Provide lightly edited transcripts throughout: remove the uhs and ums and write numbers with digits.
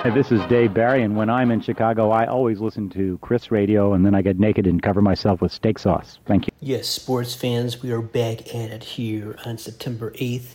Hey, this is Dave Barry, and when I'm in Chicago, I always listen to Chris Radio, and then I get naked and cover myself with steak sauce. Thank you. Yes, sports fans, we are back at it here on September 8th,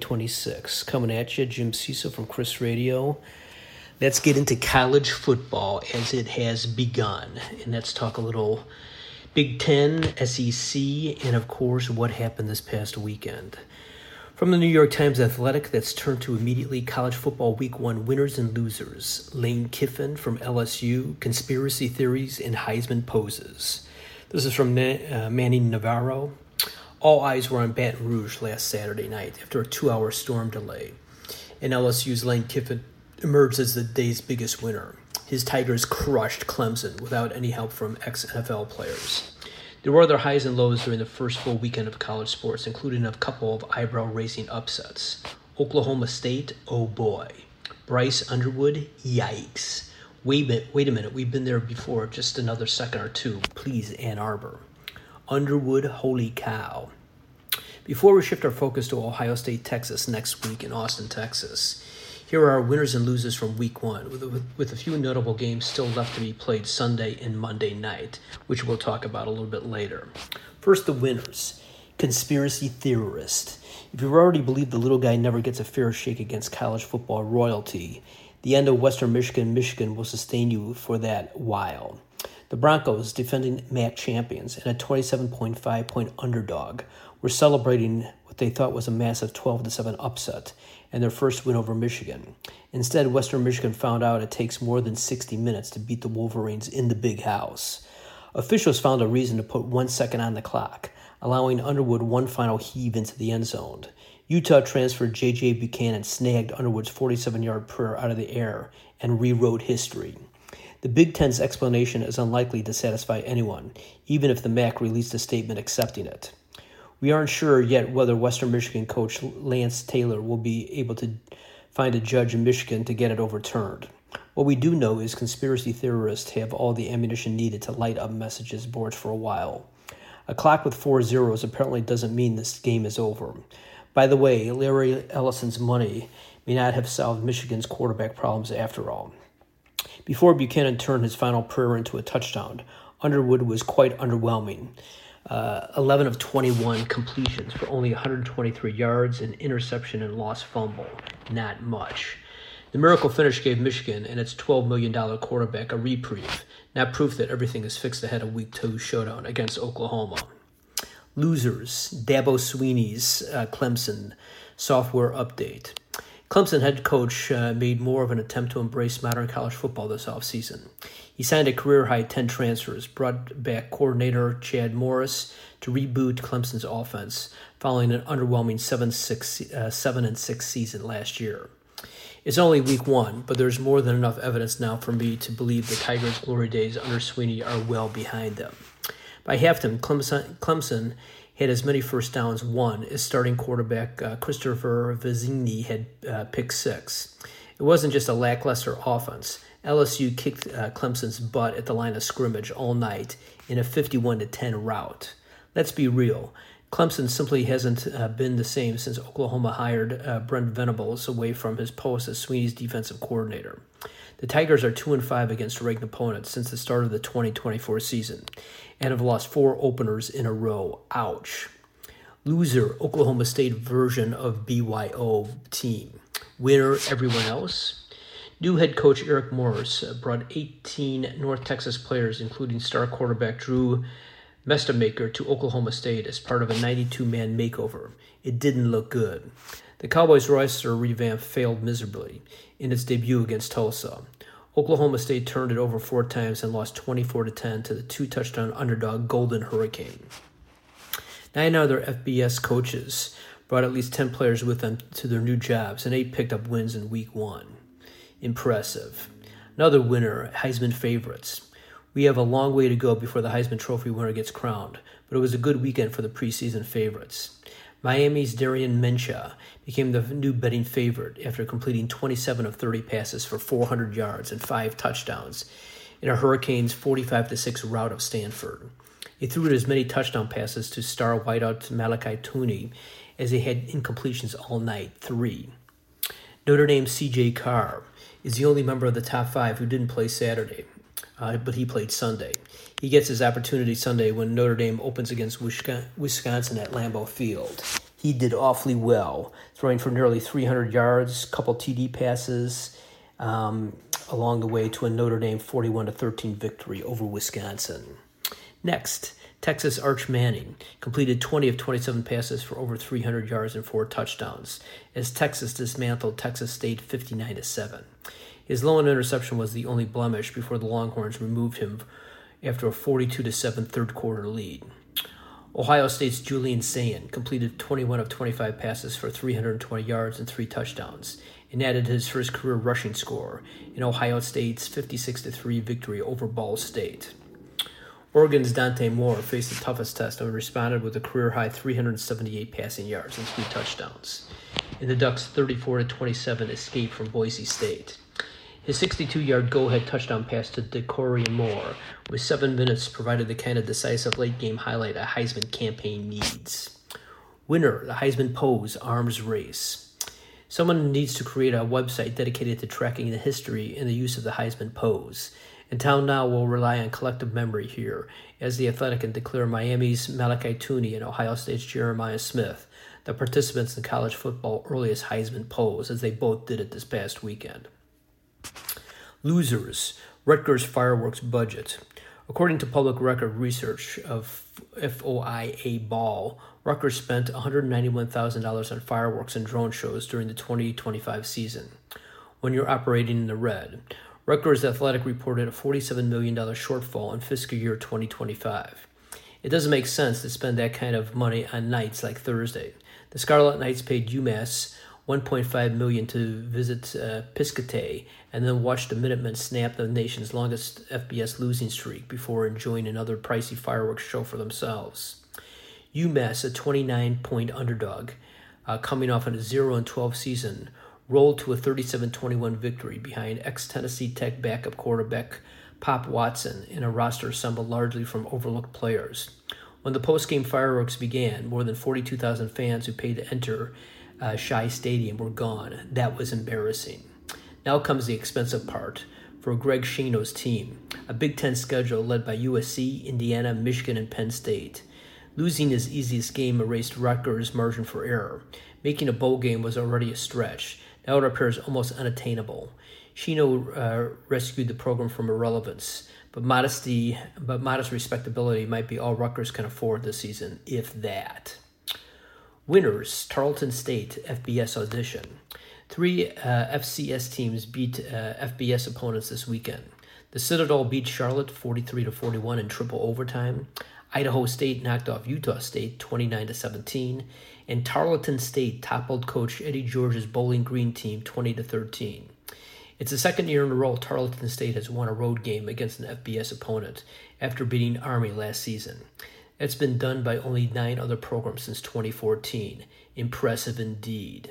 2026. Coming at you, Jim Cecil from Chris Radio. Let's get into college football as it has begun, and let's talk a little Big Ten, SEC, and of course, what happened this past weekend. From the New York Times Athletic, that's turned to immediately college football week 1 winners and losers. Lane Kiffin from LSU, conspiracy theories and Heisman poses. This is from Manny Navarro. All eyes were on Baton Rouge last Saturday night after a 2-hour storm delay. And LSU's Lane Kiffin emerged as the day's biggest winner. His Tigers crushed Clemson without any help from ex-NFL players. There were other highs and lows during the first full weekend of college sports, including a couple of eyebrow-raising upsets. Oklahoma State, oh boy. Bryce Underwood, yikes. Wait a minute, we've been there before, just another second or two. Please, Ann Arbor. Underwood, holy cow. Before we shift our focus to Ohio State, Texas next week in Austin, Texas, here are our winners and losers from week 1, with a few notable games still left to be played Sunday and Monday night, which we'll talk about a little bit later. First, the winners. Conspiracy theorist. If you've already believed the little guy never gets a fair shake against college football royalty, the end of Western Michigan will sustain you for that while. The Broncos, defending MAC champions and a 27.5-point underdog, were celebrating what they thought was a massive 12-7 upset and their first win over Michigan. Instead, Western Michigan found out it takes more than 60 minutes to beat the Wolverines in the Big House. Officials found a reason to put 1 second on the clock, allowing Underwood one final heave into the end zone. Utah transfer J.J. Buchanan snagged Underwood's 47-yard prayer out of the air and rewrote history. The Big Ten's explanation is unlikely to satisfy anyone, even if the MAC released a statement accepting it. We aren't sure yet whether Western Michigan coach Lance Taylor will be able to find a judge in Michigan to get it overturned. What we do know is conspiracy theorists have all the ammunition needed to light up messages boards for a while. A clock with 4 zeros apparently doesn't mean this game is over. By the way, Larry Ellison's money may not have solved Michigan's quarterback problems after all. Before Buchanan turned his final prayer into a touchdown, Underwood was quite underwhelming. 11 of 21 completions for only 123 yards, an interception and lost fumble. Not much. The miracle finish gave Michigan and its $12 million quarterback a reprieve, not proof that everything is fixed ahead of Week 2 showdown against Oklahoma. Losers, Dabo Swinney's Clemson software update. Clemson head coach made more of an attempt to embrace modern college football this offseason. He signed a career-high 10 transfers, brought back coordinator Chad Morris to reboot Clemson's offense following an underwhelming 7-6 season last year. It's only week 1, but there's more than enough evidence now for me to believe the Tigers' glory days under Swinney are well behind them. By halftime, Clemson had as many first downs won as starting quarterback Christopher Vizzini had picked 6. It wasn't just a lackluster offense. LSU kicked Clemson's butt at the line of scrimmage all night in a 51-10 rout. Let's be real. Clemson simply hasn't been the same since Oklahoma hired Brent Venables away from his post as Swinney's defensive coordinator. The Tigers are 2-5 against ranked opponents since the start of the 2024 season and have lost 4 openers in a row. Ouch. Loser, Oklahoma State version of BYO team. Winner, everyone else. New head coach Eric Morris brought 18 North Texas players, including star quarterback Drew Mestamaker, to Oklahoma State as part of a 92-man makeover. It didn't look good. The Cowboys' roster revamp failed miserably in its debut against Tulsa. Oklahoma State turned it over 4 times and lost 24-10 to the 2-touchdown underdog Golden Hurricane. 9 other FBS coaches brought at least 10 players with them to their new jobs, and 8 picked up wins in week 1. Impressive. Another winner, Heisman favorites. We have a long way to go before the Heisman Trophy winner gets crowned, but it was a good weekend for the preseason favorites. Miami's Darian Minshew became the new betting favorite after completing 27 of 30 passes for 400 yards and 5 touchdowns in a Hurricanes 45-6 rout of Stanford. He threw as many touchdown passes to star wideout Malachi Tooney as he had incompletions all night, 3. Notre Dame's C.J. Carr is the only member of the top 5 who didn't play Saturday, but he played Sunday. He gets his opportunity Sunday when Notre Dame opens against Wisconsin at Lambeau Field. He did awfully well, throwing for nearly 300 yards, a couple TD passes along the way to a Notre Dame 41-13 victory over Wisconsin. Next, Texas Arch Manning completed 20 of 27 passes for over 300 yards and 4 touchdowns as Texas dismantled Texas State 59-7. His lone interception was the only blemish before the Longhorns removed him after a 42-7 third-quarter lead. Ohio State's Julian Sayin completed 21 of 25 passes for 320 yards and 3 touchdowns and added his first career rushing score in Ohio State's 56-3 victory over Ball State. Oregon's Dante Moore faced the toughest test and responded with a career-high 378 passing yards and 3 touchdowns in the Ducks' 34-27 escape from Boise State. His 62-yard go-ahead touchdown pass to DeCorian Moore with 7 minutes provided the kind of decisive late-game highlight a Heisman campaign needs. Winner, the Heisman Pose Arms Race. Someone needs to create a website dedicated to tracking the history and the use of the Heisman Pose. And Town Now will rely on collective memory here, as the Athletic can declare Miami's Malachi Tooney and Ohio State's Jeremiah Smith the participants in college football earliest Heisman Pose, as they both did it this past weekend. Losers, Rutgers fireworks budget. According to public record research of FOIA Ball, Rutgers spent $191,000 on fireworks and drone shows during the 2025 season. When you're operating in the red, Rutgers Athletic reported a $47 million shortfall in fiscal year 2025. It doesn't make sense to spend that kind of money on nights like Thursday. The Scarlet Knights paid UMass $1.5 million to visit Piscatay and then watch the Minutemen snap the nation's longest FBS losing streak before enjoying another pricey fireworks show for themselves. UMass, a 29-point underdog, coming off a 0-12 season, rolled to a 37-21 victory behind ex-Tennessee Tech backup quarterback Pop Watson in a roster assembled largely from overlooked players. When the post-game fireworks began, more than 42,000 fans who paid to enter Shai Stadium were gone. That was embarrassing. Now comes the expensive part for Greg Schiano's team, a Big Ten schedule led by USC, Indiana, Michigan, and Penn State. Losing his easiest game erased Rutgers' margin for error. Making a bowl game was already a stretch. Now it appears almost unattainable. Schiano rescued the program from irrelevance, but modest respectability might be all Rutgers can afford this season, if that. Winners, Tarleton State FBS audition. 3 FCS teams beat FBS opponents this weekend. The Citadel beat Charlotte 43-41 in triple overtime. Idaho State knocked off Utah State 29-17, and Tarleton State toppled coach Eddie George's Bowling Green team 20-13. It's the second year in a row Tarleton State has won a road game against an FBS opponent after beating Army last season. That's been done by only 9 other programs since 2014. Impressive indeed.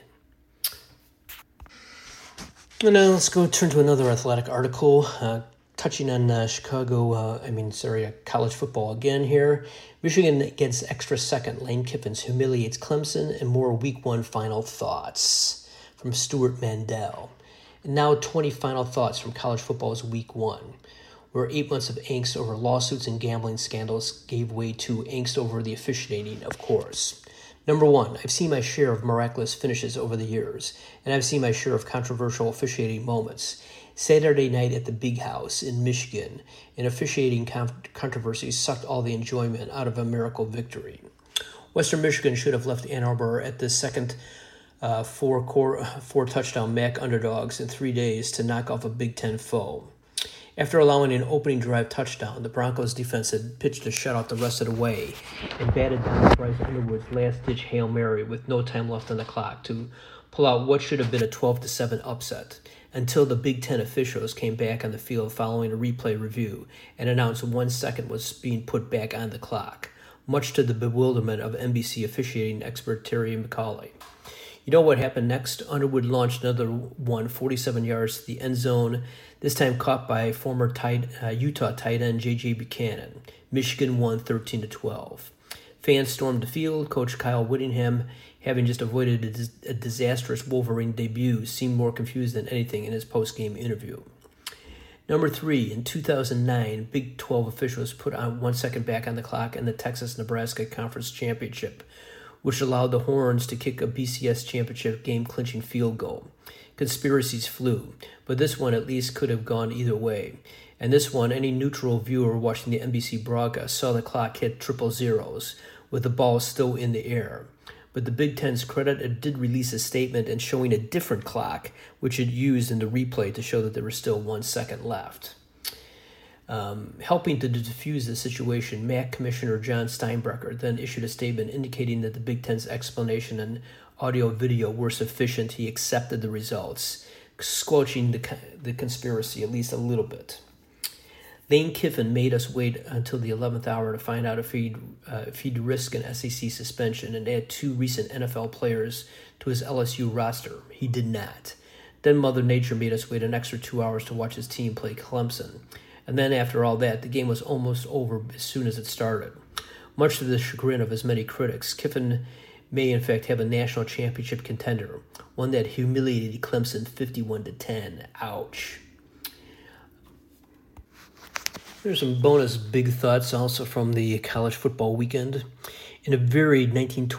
And now let's go turn to another athletic article, touching on college football again here. Michigan gets extra second. Lane Kiffin humiliates Clemson, and more Week 1 final thoughts from Stuart Mandel. And now 20 final thoughts from college football's Week 1. Where 8 months of angst over lawsuits and gambling scandals gave way to angst over the officiating, of course. Number 1, I've seen my share of miraculous finishes over the years, and I've seen my share of controversial officiating moments. Saturday night at the Big House in Michigan, an officiating controversy sucked all the enjoyment out of a miracle victory. Western Michigan should have left Ann Arbor at the second 4-touchdown MAC underdogs in 3 days to knock off a Big Ten foe. After allowing an opening drive touchdown, the Broncos defense had pitched a shutout the rest of the way and batted down Bryce Underwood's last-ditch Hail Mary with no time left on the clock to pull out what should have been a 12-7 upset until the Big Ten officials came back on the field following a replay review and announced 1 second was being put back on the clock, much to the bewilderment of NBC officiating expert Terry McCauley. You know what happened next? Underwood launched another one 47 yards to the end zone, this time caught by former Utah tight end J.J. Buchanan. Michigan won 13-12. Fans stormed the field. Coach Kyle Whittingham having just avoided a disastrous Wolverine debut, seemed more confused than anything in his post-game interview. Number 3, in 2009, Big 12 officials put on 1 second back on the clock in the Texas-Nebraska Conference Championship, which allowed the Horns to kick a BCS championship game-clinching field goal. Conspiracies flew, but this one at least could have gone either way. And this one, any neutral viewer watching the NBC broadcast saw the clock hit triple zeros, with the ball still in the air. But the Big Ten's credit, it did release a statement and showing a different clock, which it used in the replay to show that there was still 1 second left. Helping to defuse the situation, MAC Commissioner John Steinbrecher then issued a statement indicating that the Big Ten's explanation and audio-video were sufficient. He accepted the results, squelching the conspiracy at least a little bit. Lane Kiffin made us wait until the 11th hour to find out if he'd risk an SEC suspension and add 2 recent NFL players to his LSU roster. He did not. Then Mother Nature made us wait an extra 2 hours to watch his team play Clemson. And then after all that, the game was almost over as soon as it started. Much to the chagrin of his many critics, Kiffin may in fact have a national championship contender, one that humiliated Clemson 51-10. Ouch. There's some bonus big thoughts also from the college football weekend. In a very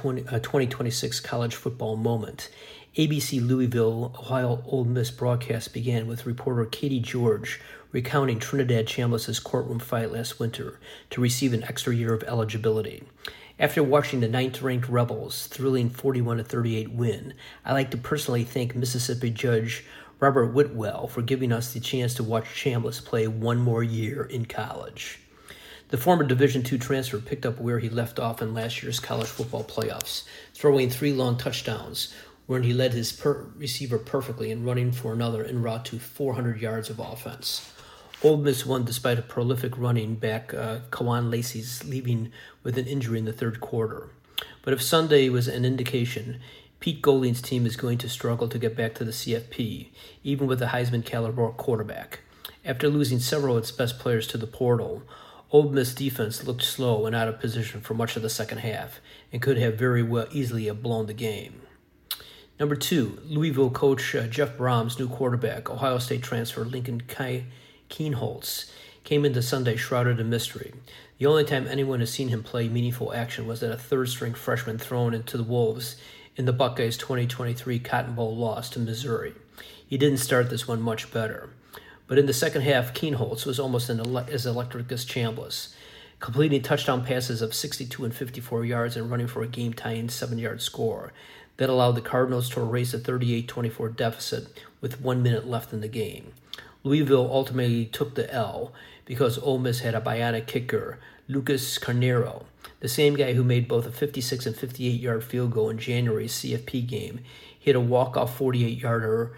2026 college football moment, ABC Louisville, Ohio Ole Miss broadcast began with reporter Katie George recounting Trinidad Chambliss' courtroom fight last winter to receive an extra year of eligibility. After watching the 9th-ranked Rebels' thrilling 41-38 win, I like to personally thank Mississippi Judge Robert Whitwell for giving us the chance to watch Chambliss play one more year in college. The former Division II transfer picked up where he left off in last year's college football playoffs, throwing 3 long touchdowns, wherein he led his receiver perfectly and running for another en route to 400 yards of offense. Ole Miss won despite a prolific running back, Kawan Lacey's leaving with an injury in the third quarter. But if Sunday was an indication, Pete Golding's team is going to struggle to get back to the CFP, even with a Heisman-caliber quarterback. After losing several of its best players to the portal, Ole Miss defense looked slow and out of position for much of the second half and could have very well easily have blown the game. Number 2, Louisville coach Jeff Brom's new quarterback, Ohio State transfer Lincoln Kienholz, came into Sunday shrouded in mystery. The only time anyone has seen him play meaningful action was at a third-string freshman thrown into the Wolves in the Buckeyes' 2023 Cotton Bowl loss to Missouri. He didn't start this one much better. But in the second half, Kienholz was almost as electric as Chambliss, completing touchdown passes of 62 and 54 yards and running for a game-tying 7-yard score that allowed the Cardinals to erase a 38-24 deficit with 1 minute left in the game. Louisville ultimately took the L because Ole Miss had a bionic kicker, Lucas Carneiro, the same guy who made both a 56 and 58-yard field goal in January's CFP game. He had a walk-off 48-yarder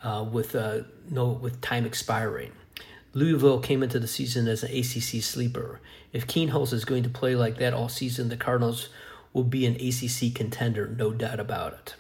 with time expiring. Louisville came into the season as an ACC sleeper. If Kienholz is going to play like that all season, the Cardinals will be an ACC contender, no doubt about it.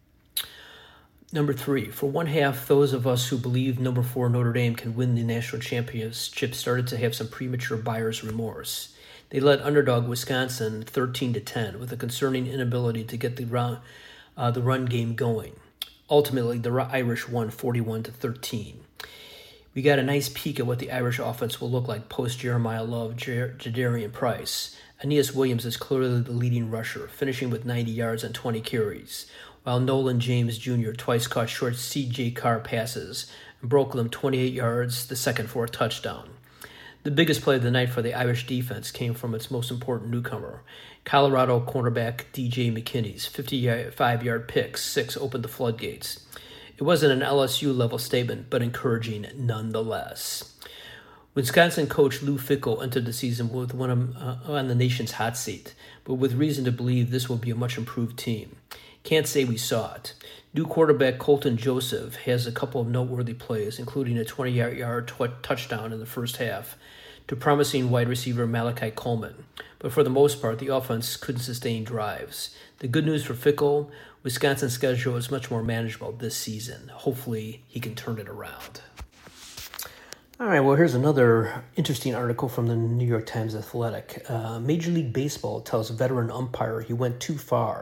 Number 3, for one half, those of us who believe number 4 Notre Dame can win the national championship started to have some premature buyer's remorse. They led underdog Wisconsin 13-10 with a concerning inability to get the run game going. Ultimately, the Irish won 41-13. We got a nice peek at what the Irish offense will look like post Jeremiah Love, Jadarian Price. Aeneas Williams is clearly the leading rusher, finishing with 90 yards and 20 carries, while Nolan James Jr. twice caught short C.J. Carr passes and broke them 28 yards, the second for a touchdown. The biggest play of the night for the Irish defense came from its most important newcomer, Colorado cornerback D.J. McKinney's 55-yard pick 6 opened the floodgates. It wasn't an LSU-level statement, but encouraging nonetheless. Wisconsin coach Lou Fickell entered the season with one on the nation's hot seat, but with reason to believe this will be a much-improved team. Can't say we saw it. New quarterback Colton Joseph has a couple of noteworthy plays, including a 20-yard touchdown in the first half to promising wide receiver Malachi Coleman. But for the most part, the offense couldn't sustain drives. The good news for Fickell, Wisconsin's schedule is much more manageable this season. Hopefully, he can turn it around. All right, well, here's another interesting article from the New York Times Athletic. Major League Baseball tells veteran umpire he went too far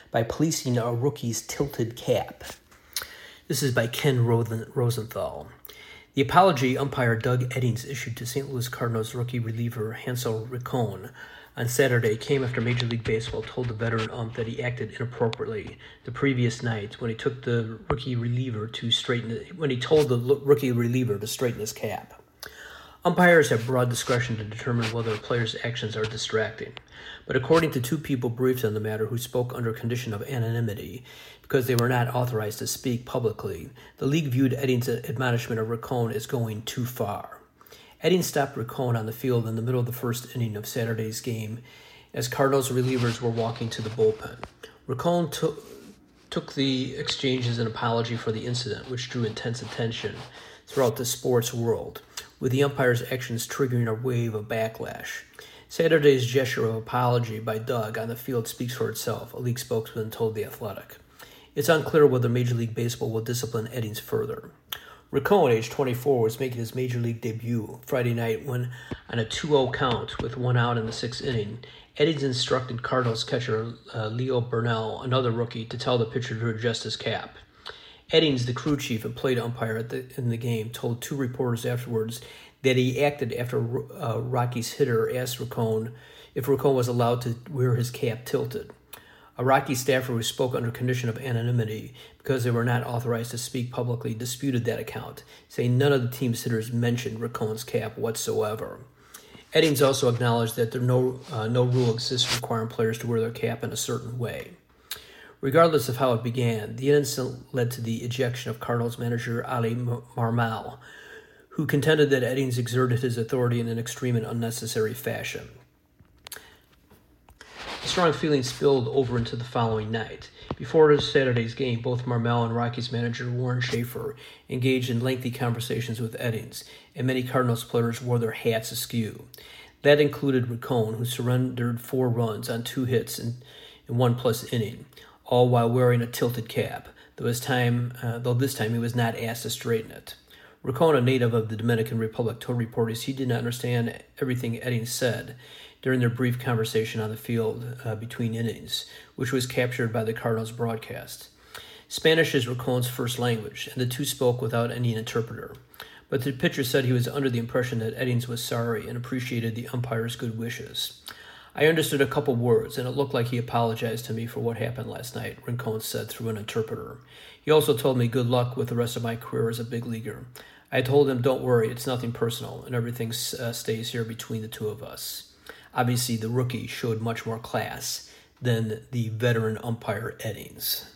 by policing a rookie's tilted cap. This is by Ken Rosenthal. The apology umpire Doug Eddings issued to St. Louis Cardinals rookie reliever Hansel Riccone on Saturday came after Major League Baseball told the veteran ump that he acted inappropriately the previous night when he took the rookie reliever to rookie reliever to straighten his cap. Umpires have broad discretion to determine whether a player's actions are distracting, but according to two people briefed on the matter who spoke under condition of anonymity because they were not authorized to speak publicly, the league viewed Eddings' admonishment of Riccone as going too far. Eddings stopped Riccone on the field in the middle of the first inning of Saturday's game as Cardinals relievers were walking to the bullpen. Riccone took the exchange as an apology for the incident, which drew intense attention throughout the sports world, with the umpire's actions triggering a wave of backlash. Saturday's gesture of apology by Doug on the field speaks for itself, a league spokesman told The Athletic. It's unclear whether Major League Baseball will discipline Eddings further. Riccone, age 24, was making his Major League debut Friday night when, on a 2-0 count with one out in the sixth inning, Eddings instructed Cardinals catcher Leo Burnell, another rookie, to tell the pitcher to adjust his cap. Eddings, the crew chief and plate umpire in the game, told two reporters afterwards that he acted after Rockies hitter asked Riccone if Riccone was allowed to wear his cap tilted. A Rocky staffer who spoke under condition of anonymity because they were not authorized to speak publicly disputed that account, saying none of the team's hitters mentioned Riccone's cap whatsoever. Eddings also acknowledged that no rule exists requiring players to wear their cap in a certain way. Regardless of how it began, the incident led to the ejection of Cardinals manager Ali Marmol, who contended that Eddings exerted his authority in an extreme and unnecessary fashion. Strong feelings spilled over into the following night. Before Saturday's game, both Marmol and Rockies manager Warren Schaefer engaged in lengthy conversations with Eddings, and many Cardinals players wore their hats askew. That included Riccone, who surrendered 4 runs on 2 hits in 1+ inning, all while wearing a tilted cap, though this time he was not asked to straighten it. Riccone, a native of the Dominican Republic, told reporters he did not understand everything Eddings said during their brief conversation on the field between innings, which was captured by the Cardinals broadcast. Spanish is Riccone's first language, and the two spoke without any interpreter. But the pitcher said he was under the impression that Eddings was sorry and appreciated the umpire's good wishes. I understood a couple words, and it looked like he apologized to me for what happened last night, Riccone said through an interpreter. He also told me good luck with the rest of my career as a big leaguer. I told him, don't worry, it's nothing personal, and everything stays here between the two of us. Obviously, the rookie showed much more class than the veteran umpire Eddings.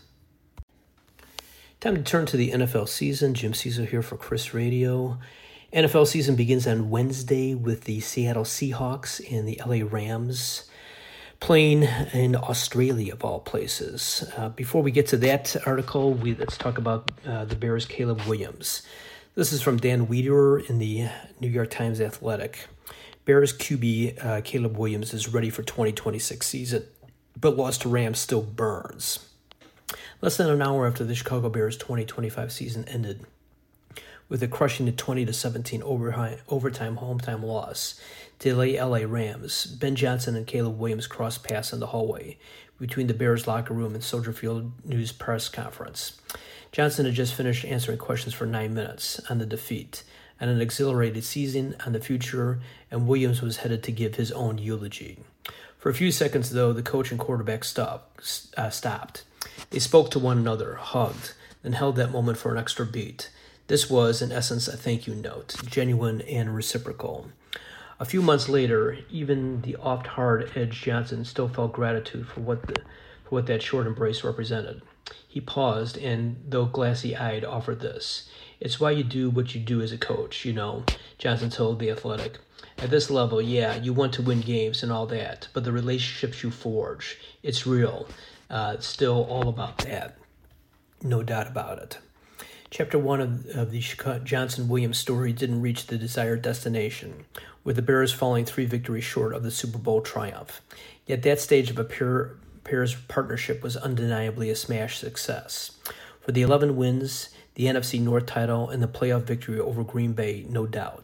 Time to turn to the NFL season. Jim Cecil here for Chris Radio. NFL season begins on Wednesday with the Seattle Seahawks and the LA Rams playing in Australia, of all places. Before we get to that article, let's talk about the Bears' Caleb Williams. This is from Dan Wiederer in the New York Times Athletic. Bears QB Caleb Williams is ready for 2026 season, but loss to Rams still burns. Less than an hour after the Chicago Bears 2025 season ended, with a crushing 20-17 overtime hometime loss to the LA Rams, Ben Johnson and Caleb Williams crossed paths in the hallway between the Bears locker room and Soldier Field News press conference. Johnson had just finished answering questions for 9 minutes on the defeat and an exhilarated season on the future, and Williams was headed to give his own eulogy. For a few seconds, though, the coach and quarterback stopped. They spoke to one another, hugged, then held that moment for an extra beat. This was, in essence, a thank you note, genuine and reciprocal. A few months later, even the oft hard-edged Johnson still felt gratitude for what that short embrace represented. He paused and, though glassy-eyed, offered this. It's why you do what you do as a coach, Johnson told The Athletic. At this level, yeah, you want to win games and all that, but the relationships you forge, it's real. It's still all about that. No doubt about it. Chapter 1 of the Johnson-Williams story didn't reach the desired destination, with the Bears falling 3 victories short of the Super Bowl triumph. Yet that stage of a pair's partnership was undeniably a smash success. For the 11 wins, the NFC North title, and the playoff victory over Green Bay, no doubt.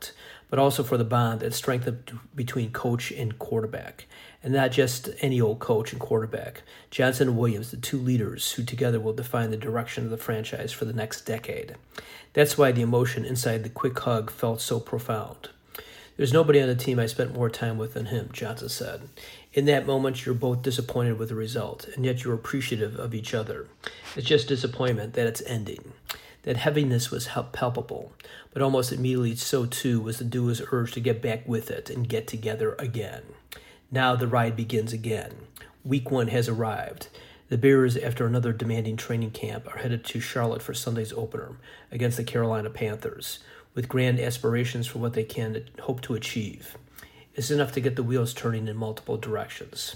but also for the bond that strengthened between coach and quarterback. And not just any old coach and quarterback. Johnson and Williams, the two leaders who together will define the direction of the franchise for the next decade. That's why the emotion inside the quick hug felt so profound. There's nobody on the team I spent more time with than him, Johnson said. In that moment, you're both disappointed with the result, and yet you're appreciative of each other. It's just disappointment that it's ending. That heaviness was palpable, but almost immediately so too was the duo's urge to get back with it and get together again. Now the ride begins again. Week 1 has arrived. The Bears, after another demanding training camp, are headed to Charlotte for Sunday's opener against the Carolina Panthers, with grand aspirations for what they can hope to achieve. It's enough to get the wheels turning in multiple directions.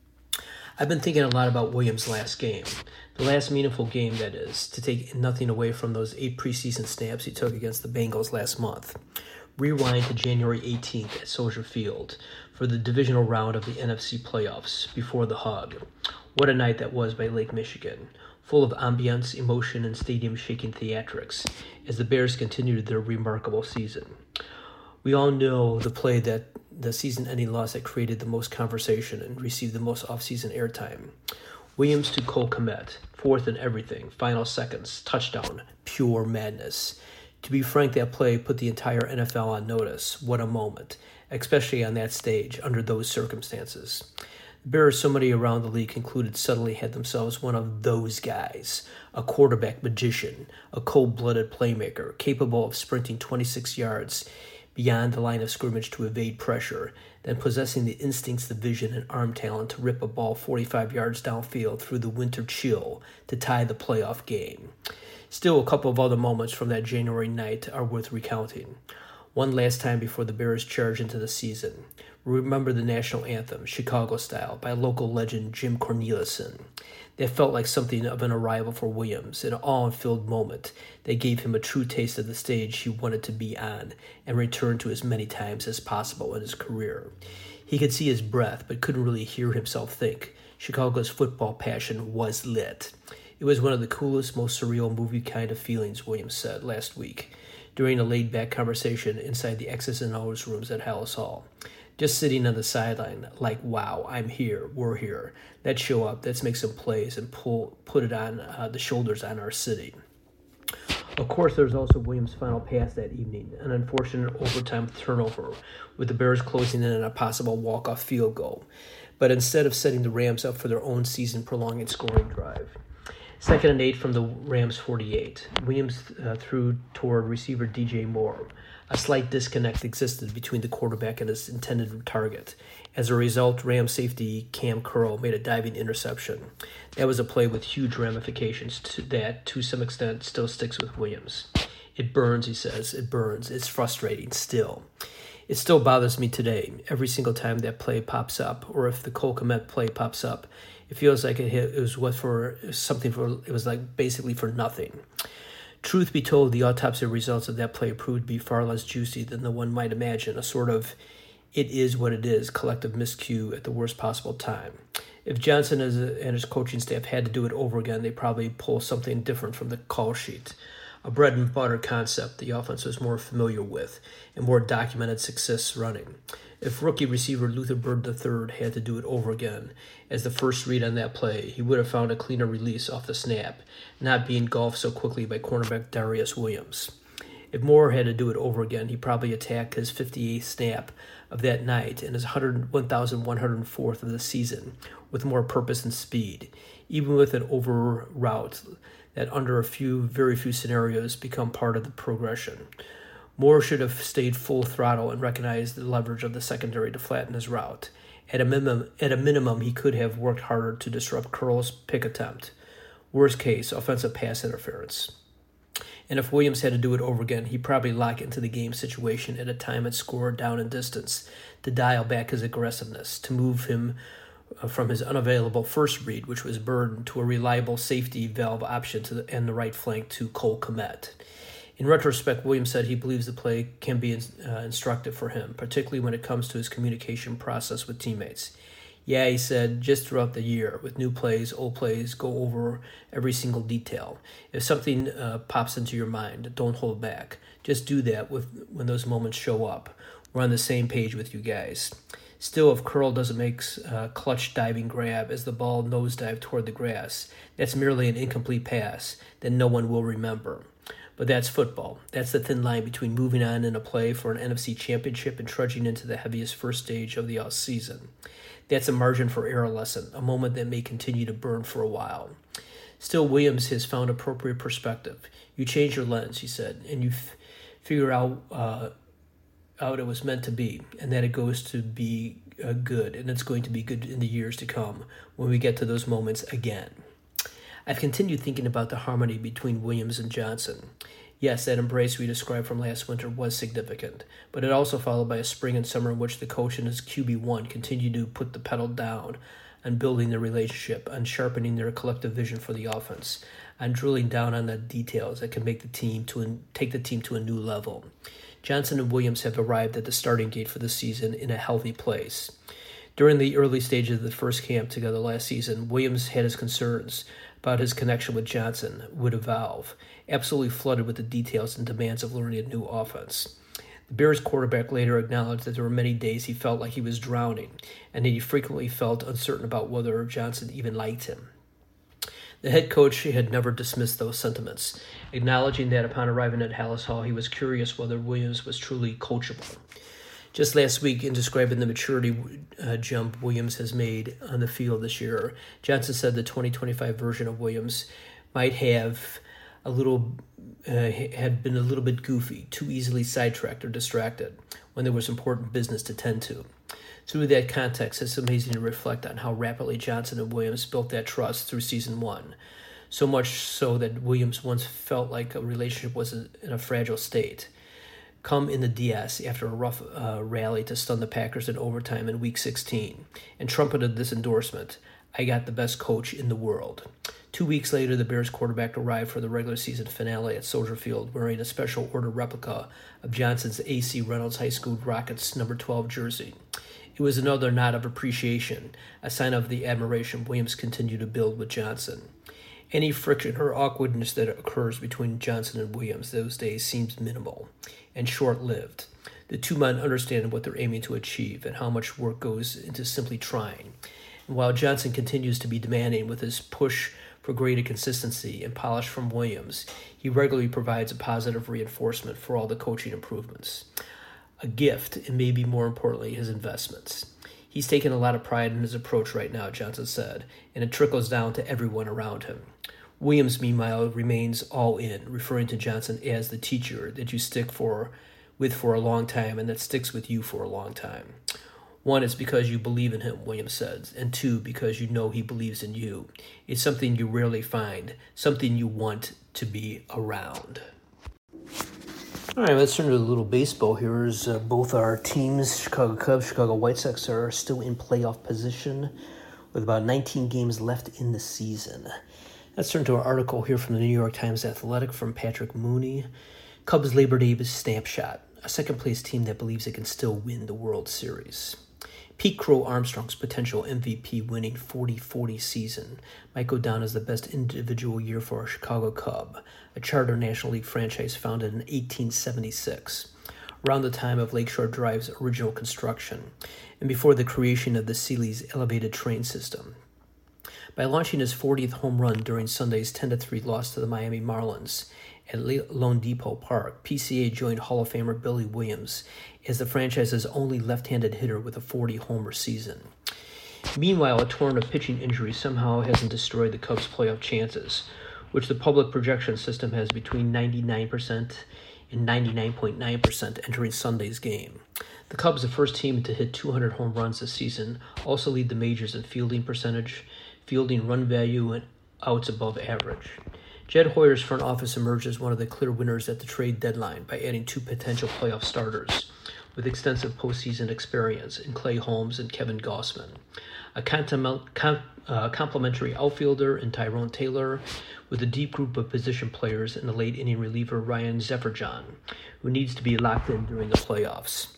I've been thinking a lot about Williams' last game, the last meaningful game, that is, to take nothing away from those 8 preseason snaps he took against the Bengals last month. Rewind to January 18th at Soldier Field for the divisional round of the NFC playoffs before the hug. What a night that was by Lake Michigan, full of ambience, emotion, and stadium-shaking theatrics as the Bears continued their remarkable season. We all know the play that the season-ending loss that created the most conversation and received the most off-season airtime. Williams to Cole Kmet, fourth in everything, final seconds, touchdown, pure madness. To be frank, that play put the entire NFL on notice. What a moment, especially on that stage, under those circumstances. The Bears, so many around the league concluded, suddenly had themselves one of those guys, a quarterback magician, a cold-blooded playmaker, capable of sprinting 26 yards beyond the line of scrimmage to evade pressure, then possessing the instincts, the vision, and arm talent to rip a ball 45 yards downfield through the winter chill to tie the playoff game. Still, a couple of other moments from that January night are worth recounting. One last time before the Bears charge into the season. Remember the national anthem, Chicago Style, by local legend Jim Cornelison. That felt like something of an arrival for Williams, an awe-filled moment that gave him a true taste of the stage he wanted to be on and return to as many times as possible in his career. He could see his breath, but couldn't really hear himself think. Chicago's football passion was lit. It was one of the coolest, most surreal movie kind of feelings, Williams said last week, during a laid-back conversation inside the X's and O's rooms at Hallis Hall. Just sitting on the sideline, like, wow, I'm here, we're here. Let's show up, let's make some plays and put it on the shoulders on our city. Of course, there was also Williams' final pass that evening, an unfortunate overtime turnover, with the Bears closing in on a possible walk-off field goal. But instead of setting the Rams up for their own season-prolonging scoring drive. 2nd and 8 from the Rams 48. Williams threw toward receiver DJ Moore. A slight disconnect existed between the quarterback and his intended target. As a result, Rams safety Cam Curl made a diving interception. That was a play with huge ramifications that, to some extent, still sticks with Williams. It burns, he says. It burns. It's frustrating still. It still bothers me today. Every single time that play pops up, or if the Cole Kmet play pops up, it feels like it was like basically for nothing. Truth be told, the autopsy results of that play proved to be far less juicy than the one might imagine, a sort of it is what it is collective miscue at the worst possible time. If Johnson and his coaching staff had to do it over again, they'd probably pull something different from the call sheet. A bread and butter concept the offense was more familiar with and more documented success running. If rookie receiver Luther Bird III had to do it over again as the first read on that play, he would have found a cleaner release off the snap, not being engulfed so quickly by cornerback Darius Williams. If Moore had to do it over again, he'd probably attack his 58th snap of that night and his 1,104th of the season with more purpose and speed, even with an over route that under very few scenarios become part of the progression. Moore should have stayed full throttle and recognized the leverage of the secondary to flatten his route. At a minimum, he could have worked harder to disrupt Curl's pick attempt. Worst case, offensive pass interference. And if Williams had to do it over again, he'd probably lock into the game situation at a time and score down and distance to dial back his aggressiveness, to move him from his unavailable first read, which was Bird, to a reliable safety valve option and the right flank to Cole Kmet. In retrospect, Williams said he believes the play can be instructive for him, particularly when it comes to his communication process with teammates. Yeah, he said, just throughout the year, with new plays, old plays, go over every single detail. If something pops into your mind, don't hold back. Just do that when those moments show up. We're on the same page with you guys. Still, if Curl doesn't make a clutch diving grab as the ball nosedive toward the grass, that's merely an incomplete pass that no one will remember. But that's football. That's the thin line between moving on in a play for an NFC championship and trudging into the heaviest first stage of the offseason. That's a margin for error lesson, a moment that may continue to burn for a while. Still, Williams has found appropriate perspective. You change your lens, he said, and you figure out it was meant to be, and that it goes to be good, and it's going to be good in the years to come when we get to those moments again. I've continued thinking about the harmony between Williams and Johnson. Yes, that embrace we described from last winter was significant, but it also followed by a spring and summer in which the coach and his QB1 continued to put the pedal down on building their relationship, on sharpening their collective vision for the offense, on drilling down on the details that can make take the team to a new level. Johnson and Williams have arrived at the starting gate for the season in a healthy place. During the early stages of the first camp together last season, Williams had his concerns about his connection with Johnson would evolve, absolutely flooded with the details and demands of learning a new offense. The Bears quarterback later acknowledged that there were many days he felt like he was drowning, and that he frequently felt uncertain about whether Johnson even liked him. The head coach had never dismissed those sentiments, acknowledging that upon arriving at Halas Hall, he was curious whether Williams was truly coachable. Just last week, in describing the maturity jump Williams has made on the field this year, Johnson said the 2025 version of Williams might have had been a little bit goofy, too easily sidetracked or distracted when there was important business to tend to. Through that context, it's amazing to reflect on how rapidly Johnson and Williams built that trust through season one, so much so that Williams once felt like a relationship was in a fragile state. Come in the DS after a rough rally to stun the Packers in overtime in Week 16, and trumpeted this endorsement, "I got the best coach in the world." 2 weeks later, the Bears quarterback arrived for the regular season finale at Soldier Field wearing a special order replica of Johnson's A.C. Reynolds High School Rockets number 12 jersey. It was another nod of appreciation, a sign of the admiration Williams continued to build with Johnson. Any friction or awkwardness that occurs between Johnson and Williams those days seems minimal and short-lived. The two men understand what they're aiming to achieve and how much work goes into simply trying. And while Johnson continues to be demanding with his push for greater consistency and polish from Williams, he regularly provides a positive reinforcement for all the coaching improvements. A gift, and maybe more importantly, his investments. He's taken a lot of pride in his approach right now, Johnson said, and it trickles down to everyone around him. Williams, meanwhile, remains all in, referring to Johnson as the teacher that you stick with for a long time and that sticks with you for a long time. One, it's because you believe in him, Williams says, and two, because you know he believes in you. It's something you rarely find, something you want to be around. All right, let's turn to a little baseball here. As both our teams, Chicago Cubs, Chicago White Sox, are still in playoff position with about 19 games left in the season. Let's turn to an article here from the New York Times Athletic from Patrick Mooney. Cubs Labor Day snapshot, a second-place team that believes it can still win the World Series. Pete Crow Armstrong's potential MVP-winning 40-40 season might go down as the best individual year for a Chicago Cub, a charter National League franchise founded in 1876, around the time of Lakeshore Drive's original construction, and before the creation of the Sealy's elevated train system. By launching his 40th home run during Sunday's 10-3 loss to the Miami Marlins at Lone Depot Park, PCA joined Hall of Famer Billy Williams as the franchise's only left-handed hitter with a 40-homer season. Meanwhile, a torrent of pitching injuries somehow hasn't destroyed the Cubs' playoff chances, which the public projection system has between 99% and 99.9% entering Sunday's game. The Cubs, the first team to hit 200 home runs this season, also lead the majors in fielding percentage, fielding run value, and outs above average. Jed Hoyer's front office emerged as one of the clear winners at the trade deadline by adding two potential playoff starters with extensive postseason experience in Clay Holmes and Kevin Gausman, a complementary outfielder in Tyrone Taylor, with a deep group of position players and a late-inning reliever Ryan Zefferjohn, who needs to be locked in during the playoffs.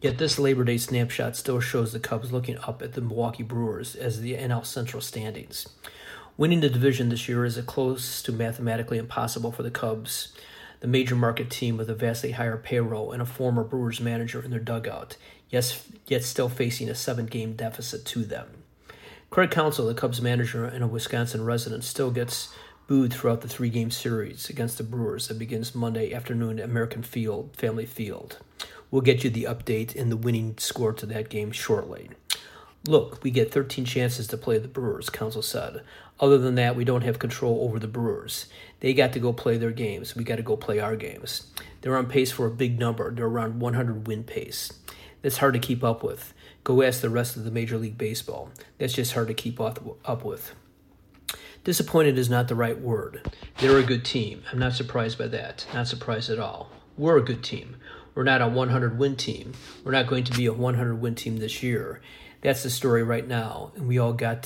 Yet this Labor Day snapshot still shows the Cubs looking up at the Milwaukee Brewers as the NL Central standings. Winning the division this year is close to mathematically impossible for the Cubs, the major market team with a vastly higher payroll and a former Brewers manager in their dugout, yet still facing a 7-game deficit to them. Craig Counsell, the Cubs manager and a Wisconsin resident, still gets booed throughout the 3-game series against the Brewers that begins Monday afternoon at American Family Field. We'll get you the update and the winning score to that game shortly. Look, we get 13 chances to play the Brewers, Counsell said. Other than that, we don't have control over the Brewers. They got to go play their games. We got to go play our games. They're on pace for a big number. They're around 100 win pace. That's hard to keep up with. Go ask the rest of the Major League Baseball. That's just hard to keep up with. Disappointed is not the right word. They're a good team. I'm not surprised by that. Not surprised at all. We're a good team. We're not a 100-win team. We're not going to be a 100-win team this year. That's the story right now, and we all got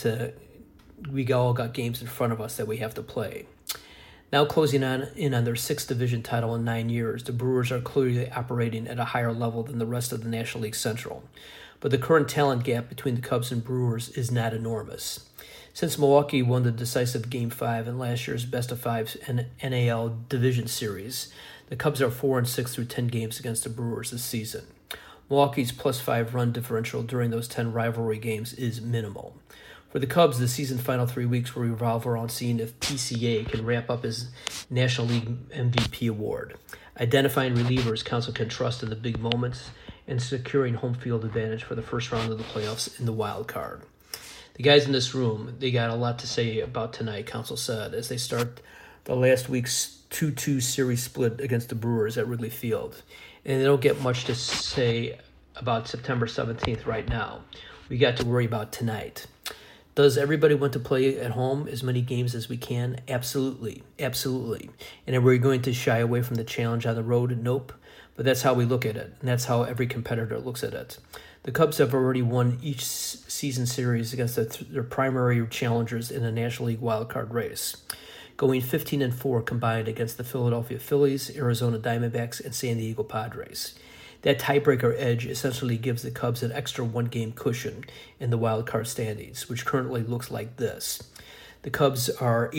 games in front of us that we have to play. Now closing in on their 6th division title in 9 years, the Brewers are clearly operating at a higher level than the rest of the National League Central. But the current talent gap between the Cubs and Brewers is not enormous. Since Milwaukee won the decisive Game 5 in last year's best-of-5 NAL Division Series, the Cubs are 4-6 through 10 games against the Brewers this season. Milwaukee's +5 run differential during those 10 rivalry games is minimal. For the Cubs, the season final 3 weeks will revolve around seeing if PCA can wrap up his National League MVP award, identifying relievers Counsell can trust in the big moments, and securing home field advantage for the first round of the playoffs in the wild card. The guys in this room, they got a lot to say about tonight, Counsell said, as they start the last week's 2-2 series split against the Brewers at Wrigley Field. And they don't get much to say about September 17th right now. We got to worry about tonight. Does everybody want to play at home as many games as we can? Absolutely. Absolutely. And are we going to shy away from the challenge on the road? Nope. But that's how we look at it, and that's how every competitor looks at it. The Cubs have already won each season series against their primary challengers in the National League wildcard race, going 15-4 combined against the Philadelphia Phillies, Arizona Diamondbacks, and San Diego Padres. That tiebreaker edge essentially gives the Cubs an extra 1-game cushion in the wildcard standings, which currently looks like this. The Cubs are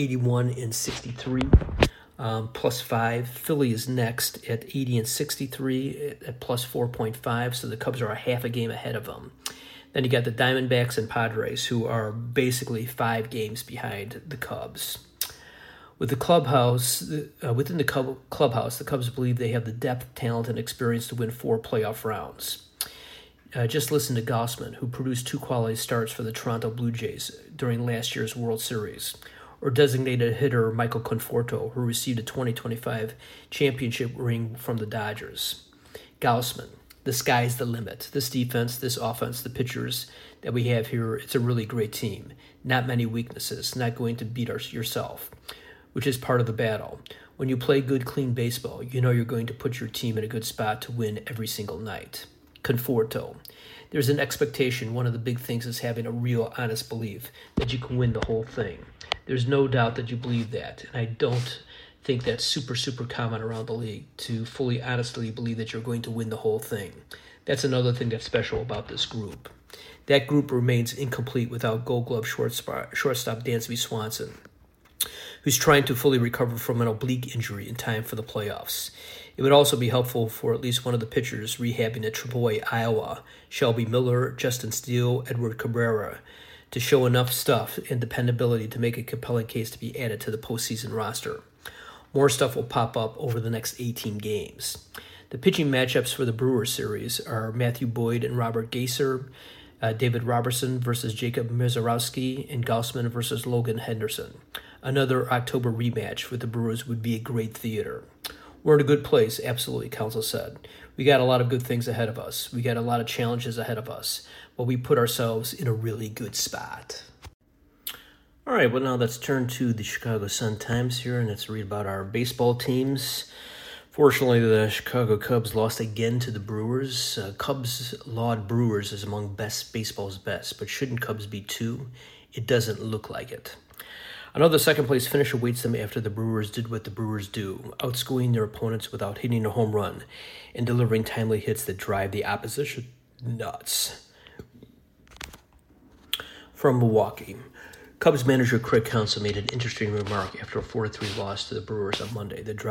81-63, +5. Philly is next at 80-63 at +4.5, so the Cubs are a half a game ahead of them. Then you got the Diamondbacks and Padres, who are basically 5 games behind the Cubs. Within the clubhouse, the Cubs believe they have the depth, talent, and experience to win 4 playoff rounds. Just listen to Gausman, who produced 2 quality starts for the Toronto Blue Jays during last year's World Series, or designated hitter Michael Conforto, who received a 2025 championship ring from the Dodgers. Gausman, the sky's the limit. This defense, this offense, the pitchers that we have here, it's a really great team. Not many weaknesses, not going to beat yourself, which is part of the battle. When you play good, clean baseball, you know you're going to put your team in a good spot to win every single night. Conforto. There's an expectation. One of the big things is having a real, honest belief that you can win the whole thing. There's no doubt that you believe that, and I don't think that's super common around the league, to fully, honestly believe that you're going to win the whole thing. That's another thing that's special about this group. That group remains incomplete without Gold Glove shortstop Dansby Swanson, who's trying to fully recover from an oblique injury in time for the playoffs. It would also be helpful for at least one of the pitchers rehabbing at Troy, Iowa, Shelby Miller, Justin Steele, Edward Cabrera, to show enough stuff and dependability to make a compelling case to be added to the postseason roster. More stuff will pop up over the next 18 games. The pitching matchups for the Brewers series are Matthew Boyd and Robert Gayser, David Robertson versus Jacob Mizorowski, and Gausman versus Logan Henderson. Another October rematch with the Brewers would be a great theater. We're in a good place, absolutely, Counsell said. We got a lot of good things ahead of us. We got a lot of challenges ahead of us, but we put ourselves in a really good spot. All right, well, now let's turn to the Chicago Sun-Times here, and let's read about our baseball teams. Fortunately, the Chicago Cubs lost again to the Brewers. Cubs laud Brewers as among baseball's best, but shouldn't Cubs be too? It doesn't look like it. Another second-place finish awaits them after the Brewers did what the Brewers do, outscoring their opponents without hitting a home run and delivering timely hits that drive the opposition nuts. From Milwaukee, Cubs manager Craig Counsell made an interesting remark after a 4-3 loss to the Brewers on Monday. The